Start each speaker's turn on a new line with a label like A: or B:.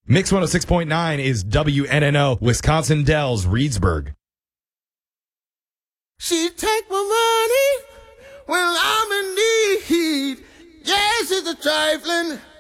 A: Mix 106.9 is WNNO, Wisconsin Dells, Reedsburg.
B: She take my money when I'm in need. Yes, it's a trifling.